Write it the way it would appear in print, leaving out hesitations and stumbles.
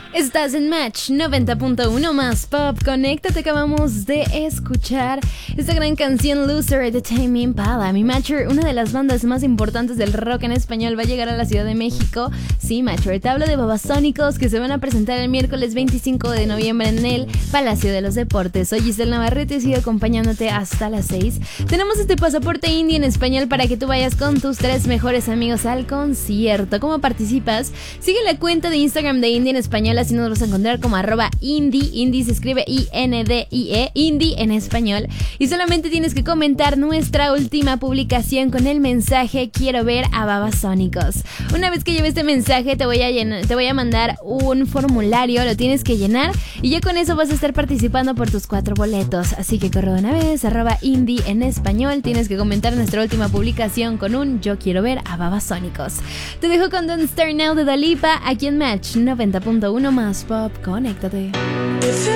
Estás en Match 90.1 más pop. Conéctate, acabamos de escuchar esta gran canción Loser de Tame Impala. Mi Matcher, una de las bandas más importantes del rock en español, va a llegar a la Ciudad de México. Sí, Matcher, te hablo de Babasónicos, que se van a presentar el miércoles 25 de noviembre en el Palacio de los Deportes. Soy Giselle Navarrete y sigo acompañándote hasta las 6. Tenemos este pasaporte indie en español para que tú vayas con tus 3 mejores amigos al concierto. ¿Cómo participas? Sigue la cuenta de Instagram de Indie en español, así nos vas a encontrar como @indie. Indie se escribe INDIE, Indie en español. Y solamente tienes que comentar nuestra última publicación con el mensaje "Quiero ver a Babasónicos". Una vez que lleve este mensaje te voy a mandar un formulario, lo tienes que llenar y ya con eso vas a estar participando por tus 4 boletos. Así que corre una vez, @indie en español. Tienes que comentar nuestra última publicación con un "Yo quiero ver a Babasónicos". Te dejo con Don't Start Now de Dua Lipa aquí en Match 90.1 más pop. Conéctate.